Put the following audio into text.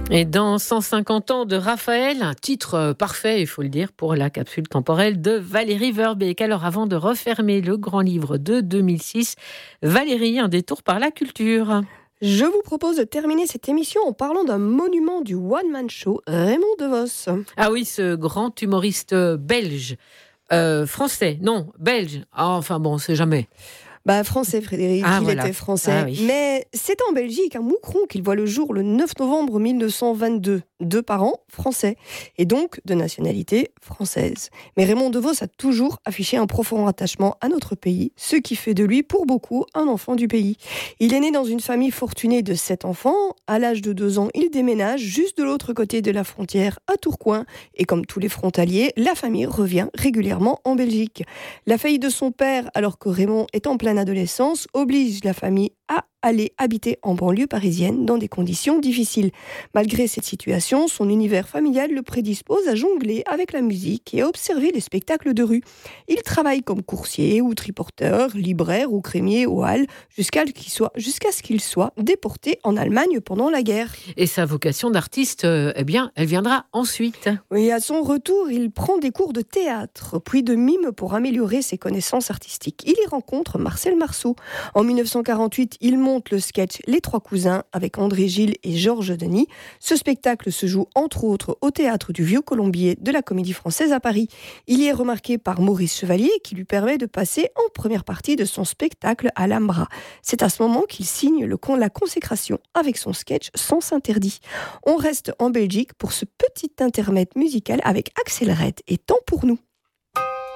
Et dans 150 ans de Raphaël, un titre parfait, il faut le dire, pour la capsule temporelle de Valérie Verbeek. Alors avant de refermer le grand livre de 2006, Valérie, un détour par la culture. Je vous propose de terminer cette émission en parlant d'un monument du one-man show, Raymond DeVos. Ah oui, ce grand humoriste belge, français, non, belge, enfin bon, on sait jamais. Français, Frédéric, était français. Ah, oui. Mais c'est en Belgique, à Moucron, qu'il voit le jour le 9 novembre 1922. 2 parents français, et donc de nationalité française. Mais Raymond DeVos a toujours affiché un profond attachement à notre pays, ce qui fait de lui, pour beaucoup, un enfant du pays. Il est né dans une famille fortunée de 7 enfants. À l'âge de 2 ans, il déménage juste de l'autre côté de la frontière, à Tourcoing. Et comme tous les frontaliers, la famille revient régulièrement en Belgique. La faillite de son père, alors que Raymond est en pleine adolescence, oblige la famille à aller habiter en banlieue parisienne dans des conditions difficiles. Malgré cette situation, son univers familial le prédispose à jongler avec la musique et à observer les spectacles de rue. Il travaille comme coursier ou triporteur, libraire ou crémier aux Halles jusqu'à ce qu'il soit déporté en Allemagne pendant la guerre. Et sa vocation d'artiste, elle viendra ensuite. Oui, à son retour, il prend des cours de théâtre, puis de mime pour améliorer ses connaissances artistiques. Il y rencontre Marcel Marceau. En 1948, il monte le sketch Les Trois Cousins avec André Gilles et Georges Denis. Ce spectacle se joue entre autres au théâtre du Vieux-Colombier de la Comédie Française à Paris. Il y est remarqué par Maurice Chevalier qui lui permet de passer en première partie de son spectacle Alhambra. C'est à ce moment qu'il signe la consécration avec son sketch Sens interdit. On reste en Belgique pour ce petit intermède musical avec Axel Red et Temps pour nous.